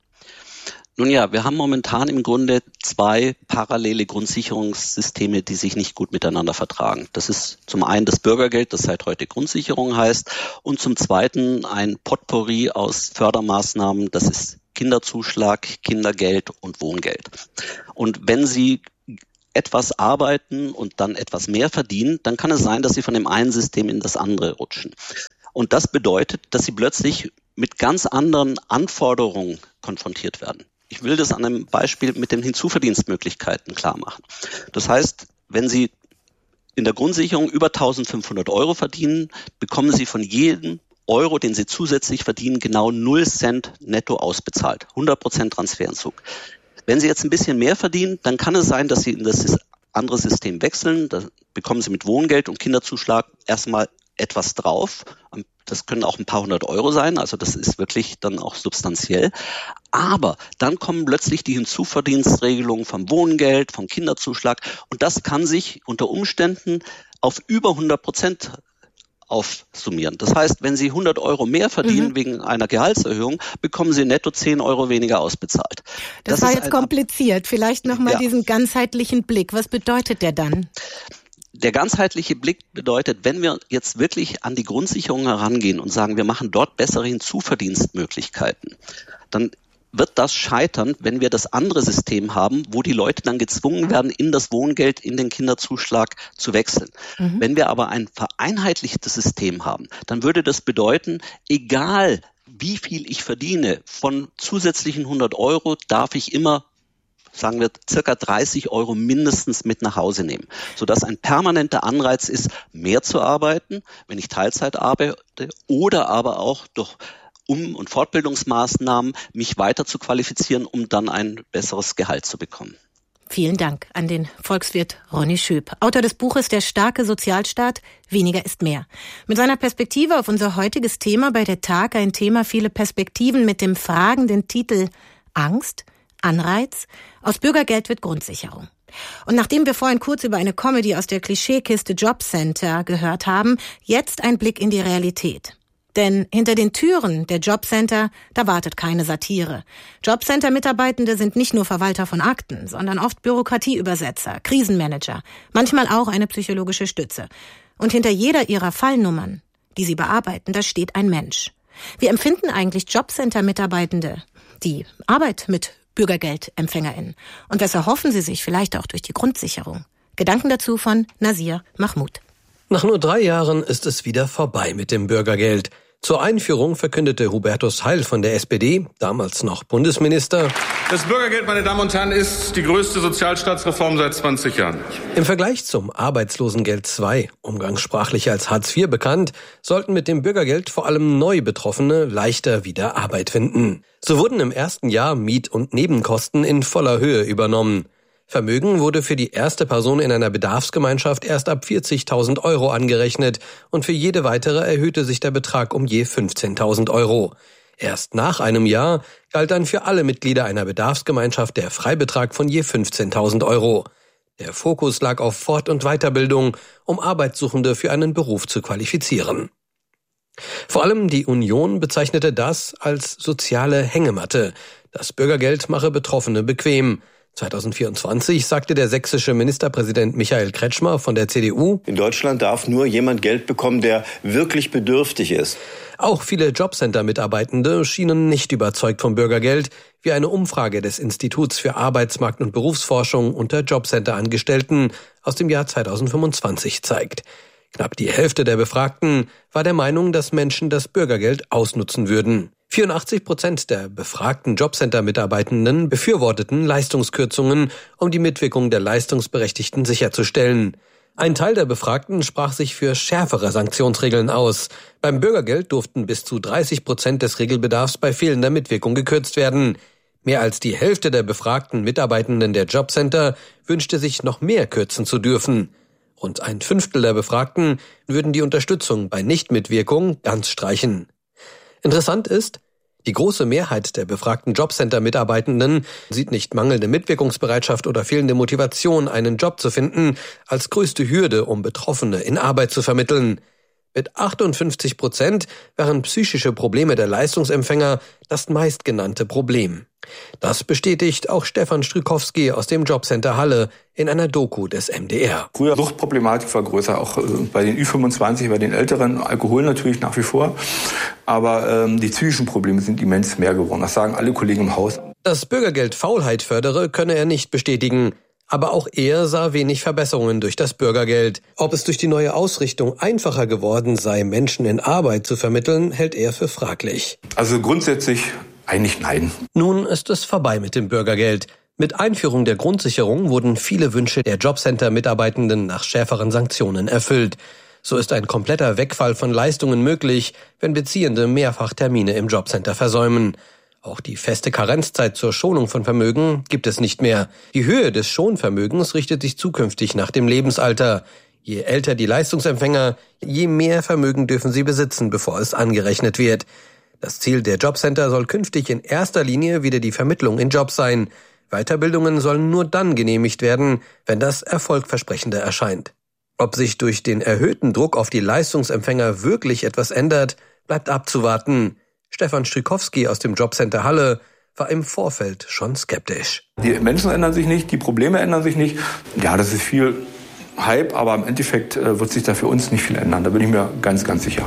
Nun ja, wir haben momentan im Grunde zwei parallele Grundsicherungssysteme, die sich nicht gut miteinander vertragen. Das ist zum einen das Bürgergeld, das seit heute Grundsicherung heißt, und zum zweiten ein Potpourri aus Fördermaßnahmen, das ist Kinderzuschlag, Kindergeld und Wohngeld. Und wenn Sie etwas arbeiten und dann etwas mehr verdienen, dann kann es sein, dass Sie von dem einen System in das andere rutschen. Und das bedeutet, dass Sie plötzlich mit ganz anderen Anforderungen konfrontiert werden. Ich will das an einem Beispiel mit den Hinzuverdienstmöglichkeiten klar machen. Das heißt, wenn Sie in der Grundsicherung über 1.500 Euro verdienen, bekommen Sie von jedem Euro, den Sie zusätzlich verdienen, genau 0 Cent netto ausbezahlt. 100% Transferentzug. Wenn Sie jetzt ein bisschen mehr verdienen, dann kann es sein, dass Sie in das andere System wechseln. Da bekommen Sie mit Wohngeld und Kinderzuschlag erstmal etwas drauf. Das können auch ein paar hundert Euro sein, also das ist wirklich dann auch substanziell. Aber dann kommen plötzlich die Hinzuverdienstregelungen vom Wohngeld, vom Kinderzuschlag und das kann sich unter Umständen auf über 100% aufsummieren. Das heißt, wenn Sie 100 Euro mehr verdienen wegen einer Gehaltserhöhung, bekommen Sie netto 10 Euro weniger ausbezahlt. Das war jetzt kompliziert. Vielleicht nochmal diesen ganzheitlichen Blick. Was bedeutet der dann? Der ganzheitliche Blick bedeutet, wenn wir jetzt wirklich an die Grundsicherung herangehen und sagen, wir machen dort bessere Hinzuverdienstmöglichkeiten, dann wird das scheitern, wenn wir das andere System haben, wo die Leute dann gezwungen werden, in das Wohngeld, in den Kinderzuschlag zu wechseln. Wenn wir aber ein vereinheitlichtes System haben, dann würde das bedeuten, egal wie viel ich verdiene, von zusätzlichen 100 Euro darf ich immer, sagen wir, circa 30 Euro mindestens mit nach Hause nehmen, sodass ein permanenter Anreiz ist, mehr zu arbeiten, wenn ich Teilzeit arbeite, oder aber auch durch und Fortbildungsmaßnahmen mich weiter zu qualifizieren, um dann ein besseres Gehalt zu bekommen. Vielen Dank an den Volkswirt Ronny Schöp, Autor des Buches Der starke Sozialstaat, weniger ist mehr. Mit seiner Perspektive auf unser heutiges Thema bei der Tag, ein Thema viele Perspektiven mit dem fragenden Titel Angst, Anreiz, aus Bürgergeld wird Grundsicherung. Und nachdem wir vorhin kurz über eine Comedy aus der Klischeekiste Jobcenter gehört haben, jetzt ein Blick in die Realität. Denn hinter den Türen der Jobcenter, da wartet keine Satire. Jobcenter-Mitarbeitende sind nicht nur Verwalter von Akten, sondern oft Bürokratieübersetzer, Krisenmanager, manchmal auch eine psychologische Stütze. Und hinter jeder ihrer Fallnummern, die sie bearbeiten, da steht ein Mensch. Wie empfinden eigentlich Jobcenter-Mitarbeitende die Arbeit mit BürgergeldempfängerInnen? Und was erhoffen sie sich vielleicht auch durch die Grundsicherung? Gedanken dazu von Nasir Mahmoud. Nach nur 3 Jahren ist es wieder vorbei mit dem Bürgergeld. Zur Einführung verkündete Hubertus Heil von der SPD, damals noch Bundesminister: Das Bürgergeld, meine Damen und Herren, ist die größte Sozialstaatsreform seit 20 Jahren. Im Vergleich zum Arbeitslosengeld II, umgangssprachlich als Hartz IV bekannt, sollten mit dem Bürgergeld vor allem Neubetroffene leichter wieder Arbeit finden. So wurden im ersten Jahr Miet- und Nebenkosten in voller Höhe übernommen. Vermögen wurde für die erste Person in einer Bedarfsgemeinschaft erst ab 40.000 € angerechnet und für jede weitere erhöhte sich der Betrag um je 15.000 €. Erst nach einem Jahr galt dann für alle Mitglieder einer Bedarfsgemeinschaft der Freibetrag von je 15.000 €. Der Fokus lag auf Fort- und Weiterbildung, um Arbeitssuchende für einen Beruf zu qualifizieren. Vor allem die Union bezeichnete das als soziale Hängematte. Das Bürgergeld mache Betroffene bequem. 2024 sagte der sächsische Ministerpräsident Michael Kretschmer von der CDU: In Deutschland darf nur jemand Geld bekommen, der wirklich bedürftig ist. Auch viele Jobcenter-Mitarbeitende schienen nicht überzeugt vom Bürgergeld, wie eine Umfrage des Instituts für Arbeitsmarkt- und Berufsforschung unter Jobcenter-Angestellten aus dem Jahr 2025 zeigt. Knapp die Hälfte der Befragten war der Meinung, dass Menschen das Bürgergeld ausnutzen würden. 84% der befragten Jobcenter-Mitarbeitenden befürworteten Leistungskürzungen, um die Mitwirkung der Leistungsberechtigten sicherzustellen. Ein Teil der Befragten sprach sich für schärfere Sanktionsregeln aus. Beim Bürgergeld durften bis zu 30% des Regelbedarfs bei fehlender Mitwirkung gekürzt werden. Mehr als die Hälfte der befragten Mitarbeitenden der Jobcenter wünschte sich, noch mehr kürzen zu dürfen. Rund 1/5 der Befragten würden die Unterstützung bei Nichtmitwirkung ganz streichen. Interessant ist, die große Mehrheit der befragten Jobcenter-Mitarbeitenden sieht nicht mangelnde Mitwirkungsbereitschaft oder fehlende Motivation, einen Job zu finden, als größte Hürde, um Betroffene in Arbeit zu vermitteln. Mit 58% waren psychische Probleme der Leistungsempfänger das meistgenannte Problem. Das bestätigt auch Stefan Strykowski aus dem Jobcenter Halle in einer Doku des MDR. Früher Suchtproblematik war größer, auch bei den Ü25, bei den Älteren, Alkohol natürlich nach wie vor. Aber die psychischen Probleme sind immens mehr geworden. Das sagen alle Kollegen im Haus. Dass Bürgergeld Faulheit fördere, könne er nicht bestätigen. Aber auch er sah wenig Verbesserungen durch das Bürgergeld. Ob es durch die neue Ausrichtung einfacher geworden sei, Menschen in Arbeit zu vermitteln, hält er für fraglich. Also grundsätzlich eigentlich nein. Nun ist es vorbei mit dem Bürgergeld. Mit Einführung der Grundsicherung wurden viele Wünsche der Jobcenter-Mitarbeitenden nach schärferen Sanktionen erfüllt. So ist ein kompletter Wegfall von Leistungen möglich, wenn Beziehende mehrfach Termine im Jobcenter versäumen. Auch die feste Karenzzeit zur Schonung von Vermögen gibt es nicht mehr. Die Höhe des Schonvermögens richtet sich zukünftig nach dem Lebensalter. Je älter die Leistungsempfänger, je mehr Vermögen dürfen sie besitzen, bevor es angerechnet wird. Das Ziel der Jobcenter soll künftig in erster Linie wieder die Vermittlung in Jobs sein. Weiterbildungen sollen nur dann genehmigt werden, wenn das Erfolgversprechender erscheint. Ob sich durch den erhöhten Druck auf die Leistungsempfänger wirklich etwas ändert, bleibt abzuwarten. Stefan Strykowski aus dem Jobcenter Halle war im Vorfeld schon skeptisch. Die Menschen ändern sich nicht, die Probleme ändern sich nicht. Ja, das ist viel Hype, aber im Endeffekt wird sich da für uns nicht viel ändern. Da bin ich mir ganz, ganz sicher.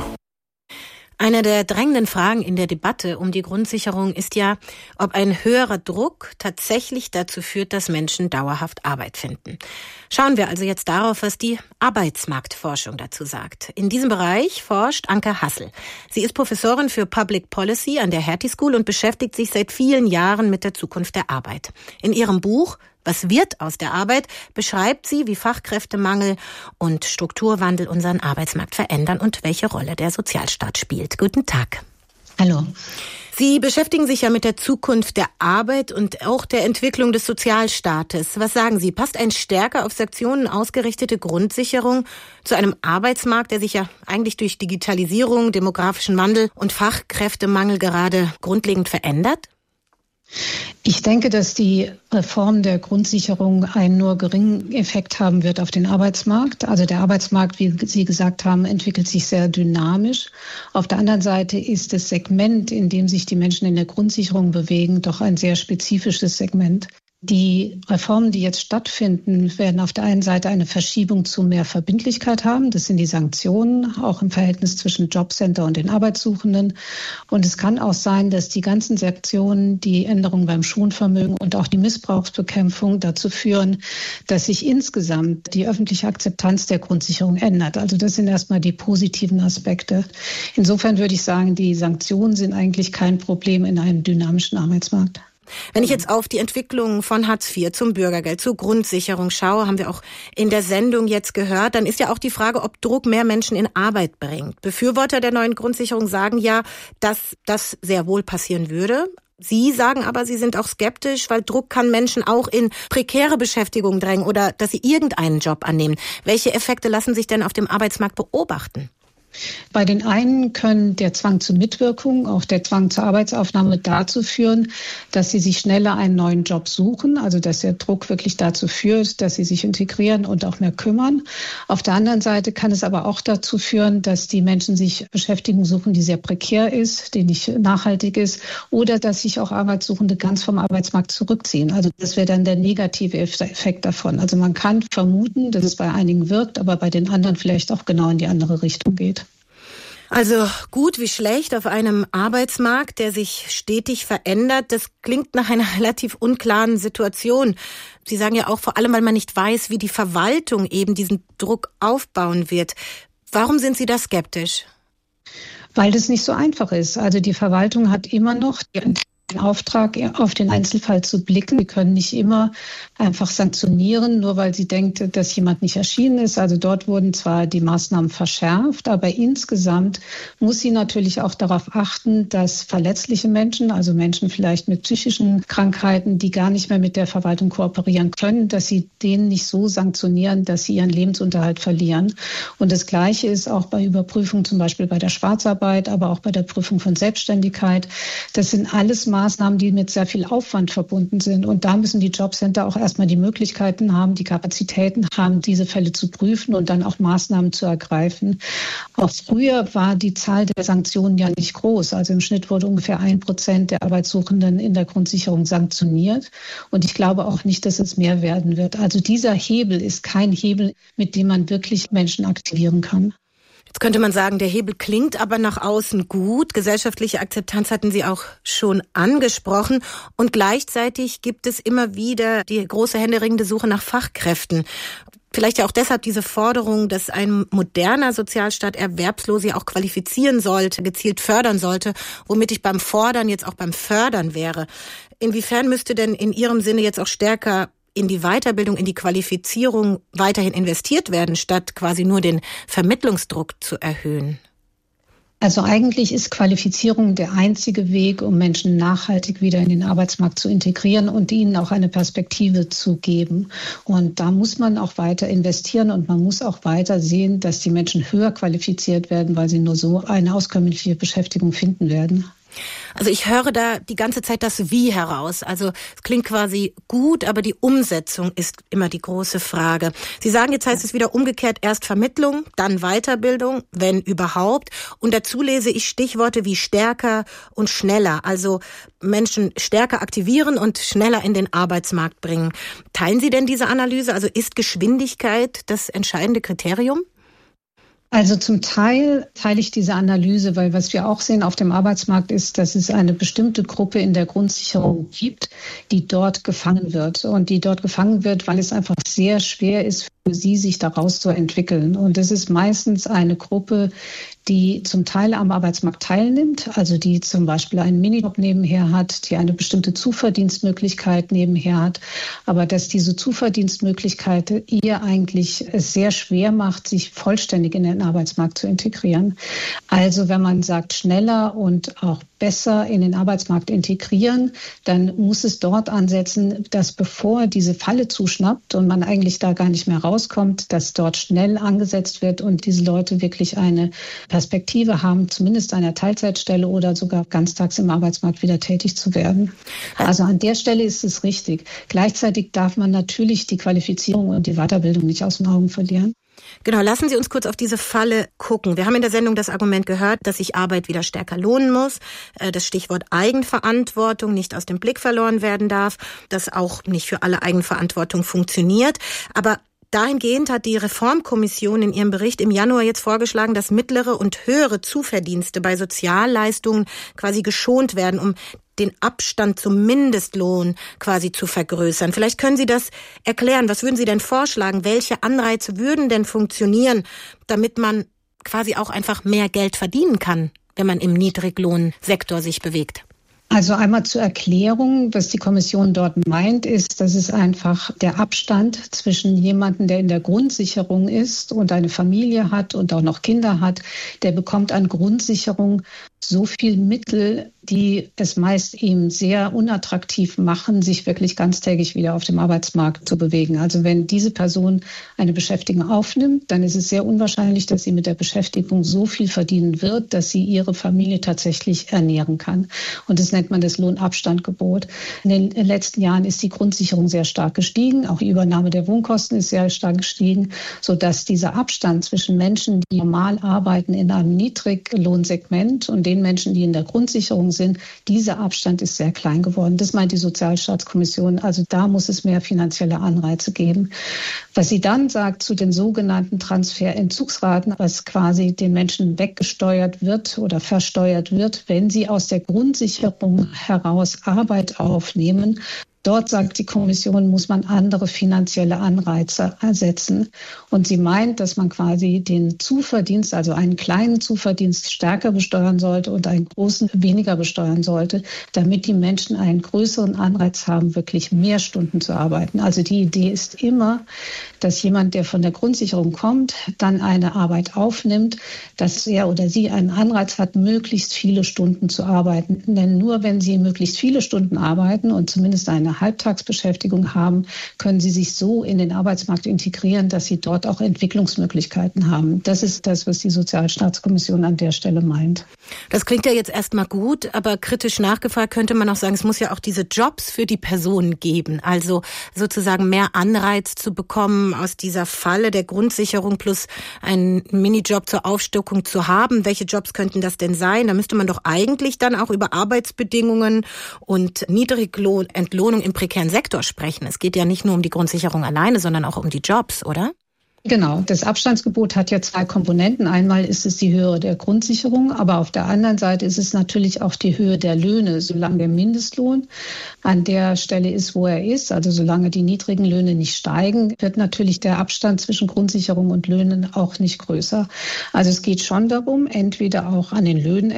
Eine der drängenden Fragen in der Debatte um die Grundsicherung ist ja, ob ein höherer Druck tatsächlich dazu führt, dass Menschen dauerhaft Arbeit finden. Schauen wir also jetzt darauf, was die Arbeitsmarktforschung dazu sagt. In diesem Bereich forscht Anke Hassel. Sie ist Professorin für Public Policy an der Hertie School und beschäftigt sich seit vielen Jahren mit der Zukunft der Arbeit. In ihrem Buch "Was wird aus der Arbeit?" beschreibt sie, wie Fachkräftemangel und Strukturwandel unseren Arbeitsmarkt verändern und welche Rolle der Sozialstaat spielt. Guten Tag. Hallo. Sie beschäftigen sich ja mit der Zukunft der Arbeit und auch der Entwicklung des Sozialstaates. Was sagen Sie? Passt eine stärker auf Sanktionen ausgerichtete Grundsicherung zu einem Arbeitsmarkt, der sich ja eigentlich durch Digitalisierung, demografischen Wandel und Fachkräftemangel gerade grundlegend verändert? Ich denke, dass die Reform der Grundsicherung einen nur geringen Effekt haben wird auf den Arbeitsmarkt. Also der Arbeitsmarkt, wie Sie gesagt haben, entwickelt sich sehr dynamisch. Auf der anderen Seite ist das Segment, in dem sich die Menschen in der Grundsicherung bewegen, doch ein sehr spezifisches Segment. Die Reformen, die jetzt stattfinden, werden auf der einen Seite eine Verschiebung zu mehr Verbindlichkeit haben. Das sind die Sanktionen, auch im Verhältnis zwischen Jobcenter und den Arbeitssuchenden. Und es kann auch sein, dass die ganzen Sanktionen, die Änderungen beim Schonvermögen und auch die Missbrauchsbekämpfung dazu führen, dass sich insgesamt die öffentliche Akzeptanz der Grundsicherung ändert. Also das sind erstmal die positiven Aspekte. Insofern würde ich sagen, die Sanktionen sind eigentlich kein Problem in einem dynamischen Arbeitsmarkt. Wenn ich jetzt auf die Entwicklung von Hartz IV zum Bürgergeld, zur Grundsicherung schaue, haben wir auch in der Sendung jetzt gehört, dann ist ja auch die Frage, ob Druck mehr Menschen in Arbeit bringt. Befürworter der neuen Grundsicherung sagen ja, dass das sehr wohl passieren würde. Sie sagen aber, Sie sind auch skeptisch, weil Druck kann Menschen auch in prekäre Beschäftigung drängen oder dass sie irgendeinen Job annehmen. Welche Effekte lassen sich denn auf dem Arbeitsmarkt beobachten? Bei den einen können der Zwang zur Mitwirkung, auch der Zwang zur Arbeitsaufnahme dazu führen, dass sie sich schneller einen neuen Job suchen, also dass der Druck wirklich dazu führt, dass sie sich integrieren und auch mehr kümmern. Auf der anderen Seite kann es aber auch dazu führen, dass die Menschen sich Beschäftigung suchen, die sehr prekär ist, die nicht nachhaltig ist, oder dass sich auch Arbeitssuchende ganz vom Arbeitsmarkt zurückziehen. Also das wäre dann der negative Effekt davon. Also man kann vermuten, dass es bei einigen wirkt, aber bei den anderen vielleicht auch genau in die andere Richtung geht. Also gut wie schlecht auf einem Arbeitsmarkt, der sich stetig verändert. Das klingt nach einer relativ unklaren Situation. Sie sagen ja auch vor allem, weil man nicht weiß, wie die Verwaltung eben diesen Druck aufbauen wird. Warum sind Sie da skeptisch? Weil das nicht so einfach ist. Also die Verwaltung hat immer noch den Auftrag, auf den Einzelfall zu blicken. Sie können nicht immer einfach sanktionieren, nur weil sie denkt, dass jemand nicht erschienen ist. Also dort wurden zwar die Maßnahmen verschärft, aber insgesamt muss sie natürlich auch darauf achten, dass verletzliche Menschen, also Menschen vielleicht mit psychischen Krankheiten, die gar nicht mehr mit der Verwaltung kooperieren können, dass sie denen nicht so sanktionieren, dass sie ihren Lebensunterhalt verlieren. Und das Gleiche ist auch bei Überprüfung, zum Beispiel bei der Schwarzarbeit, aber auch bei der Prüfung von Selbstständigkeit. Das sind alles Maßnahmen, die mit sehr viel Aufwand verbunden sind. Und da müssen die Jobcenter auch erstmal die Möglichkeiten haben, die Kapazitäten haben, diese Fälle zu prüfen und dann auch Maßnahmen zu ergreifen. Auch früher war die Zahl der Sanktionen ja nicht groß. Also im Schnitt wurde ungefähr 1% der Arbeitssuchenden in der Grundsicherung sanktioniert. Und ich glaube auch nicht, dass es mehr werden wird. Also dieser Hebel ist kein Hebel, mit dem man wirklich Menschen aktivieren kann. Jetzt könnte man sagen, der Hebel klingt aber nach außen gut. Gesellschaftliche Akzeptanz hatten Sie auch schon angesprochen. Und gleichzeitig gibt es immer wieder die große händeringende Suche nach Fachkräften. Vielleicht ja auch deshalb diese Forderung, dass ein moderner Sozialstaat Erwerbslose auch qualifizieren sollte, gezielt fördern sollte, womit ich beim Fordern jetzt auch beim Fördern wäre. Inwiefern müsste denn in Ihrem Sinne jetzt auch stärker in die Weiterbildung, in die Qualifizierung weiterhin investiert werden, statt quasi nur den Vermittlungsdruck zu erhöhen? Also eigentlich ist Qualifizierung der einzige Weg, um Menschen nachhaltig wieder in den Arbeitsmarkt zu integrieren und ihnen auch eine Perspektive zu geben. Und da muss man auch weiter investieren und man muss auch weiter sehen, dass die Menschen höher qualifiziert werden, weil sie nur so eine auskömmliche Beschäftigung finden werden. Also ich höre da die ganze Zeit das Wie heraus. Also es klingt quasi gut, aber die Umsetzung ist immer die große Frage. Sie sagen, jetzt heißt es wieder umgekehrt, erst Vermittlung, dann Weiterbildung, wenn überhaupt. Und dazu lese ich Stichworte wie stärker und schneller. Also Menschen stärker aktivieren und schneller in den Arbeitsmarkt bringen. Teilen Sie denn diese Analyse? Also ist Geschwindigkeit das entscheidende Kriterium? Also zum Teil teile ich diese Analyse, weil was wir auch sehen auf dem Arbeitsmarkt ist, dass es eine bestimmte Gruppe in der Grundsicherung gibt, die dort gefangen wird. Und die dort gefangen wird, weil es einfach sehr schwer ist für sie, sich daraus zu entwickeln. Und das ist meistens eine Gruppe, die zum Teil am Arbeitsmarkt teilnimmt, also die zum Beispiel einen Minijob nebenher hat, die eine bestimmte Zuverdienstmöglichkeit nebenher hat, aber dass diese Zuverdienstmöglichkeit ihr eigentlich es sehr schwer macht, sich vollständig in den Arbeitsmarkt zu integrieren. Also wenn man sagt, schneller und auch besser in den Arbeitsmarkt integrieren, dann muss es dort ansetzen, dass bevor diese Falle zuschnappt und man eigentlich da gar nicht mehr rauskommt, dass dort schnell angesetzt wird und diese Leute wirklich eine Perspektive haben, zumindest einer Teilzeitstelle oder sogar ganztags im Arbeitsmarkt wieder tätig zu werden. Also an der Stelle ist es richtig. Gleichzeitig darf man natürlich die Qualifizierung und die Weiterbildung nicht aus den Augen verlieren. Genau, lassen Sie uns kurz auf diese Falle gucken. Wir haben in der Sendung das Argument gehört, dass sich Arbeit wieder stärker lohnen muss, das Stichwort Eigenverantwortung nicht aus dem Blick verloren werden darf, dass auch nicht für alle Eigenverantwortung funktioniert. Aber dahingehend hat die Reformkommission in ihrem Bericht im Januar jetzt vorgeschlagen, dass mittlere und höhere Zuverdienste bei Sozialleistungen quasi geschont werden, um den Abstand zum Mindestlohn quasi zu vergrößern. Vielleicht können Sie das erklären. Was würden Sie denn vorschlagen? Welche Anreize würden denn funktionieren, damit man quasi auch einfach mehr Geld verdienen kann, wenn man im Niedriglohnsektor sich bewegt? Also einmal zur Erklärung, was die Kommission dort meint, ist, dass es einfach der Abstand zwischen jemandem, der in der Grundsicherung ist und eine Familie hat und auch noch Kinder hat, der bekommt an Grundsicherung so viel Mittel, die es meist eben sehr unattraktiv machen, sich wirklich ganztägig wieder auf dem Arbeitsmarkt zu bewegen. Also wenn diese Person eine Beschäftigung aufnimmt, dann ist es sehr unwahrscheinlich, dass sie mit der Beschäftigung so viel verdienen wird, dass sie ihre Familie tatsächlich ernähren kann. Und das nennt man das Lohnabstandgebot. In den letzten Jahren ist die Grundsicherung sehr stark gestiegen. Auch die Übernahme der Wohnkosten ist sehr stark gestiegen, sodass dieser Abstand zwischen Menschen, die normal arbeiten in einem Niedriglohnsegment und den Menschen, die in der Grundsicherung sind, dieser Abstand ist sehr klein geworden. Das meint die Sozialstaatskommission. Also da muss es mehr finanzielle Anreize geben. Was sie dann sagt zu den sogenannten Transferentzugsraten, was quasi den Menschen weggesteuert wird oder versteuert wird, wenn sie aus der Grundsicherung heraus Arbeit aufnehmen. Dort, sagt die Kommission, muss man andere finanzielle Anreize ersetzen. Und sie meint, dass man quasi den Zuverdienst, also einen kleinen Zuverdienst stärker besteuern sollte und einen großen weniger besteuern sollte, damit die Menschen einen größeren Anreiz haben, wirklich mehr Stunden zu arbeiten. Also die Idee ist immer, dass jemand, der von der Grundsicherung kommt, dann eine Arbeit aufnimmt, dass er oder sie einen Anreiz hat, möglichst viele Stunden zu arbeiten. Denn nur wenn sie möglichst viele Stunden arbeiten und zumindest eine Halbtagsbeschäftigung haben, können sie sich so in den Arbeitsmarkt integrieren, dass sie dort auch Entwicklungsmöglichkeiten haben. Das ist das, was die Sozialstaatskommission an der Stelle meint. Das klingt ja jetzt erstmal gut, aber kritisch nachgefragt könnte man auch sagen, es muss ja auch diese Jobs für die Personen geben. Also sozusagen mehr Anreiz zu bekommen, aus dieser Falle der Grundsicherung plus einen Minijob zur Aufstockung zu haben. Welche Jobs könnten das denn sein? Da müsste man doch eigentlich dann auch über Arbeitsbedingungen und Niedriglohnentlohnung im prekären Sektor sprechen. Es geht ja nicht nur um die Grundsicherung alleine, sondern auch um die Jobs, oder? Genau, das Abstandsgebot hat ja zwei Komponenten. Einmal ist es die Höhe der Grundsicherung, aber auf der anderen Seite ist es natürlich auch die Höhe der Löhne, solange der Mindestlohn an der Stelle ist, wo er ist. Also solange die niedrigen Löhne nicht steigen, wird natürlich der Abstand zwischen Grundsicherung und Löhnen auch nicht größer. Also es geht schon darum, entweder auch an den Löhnen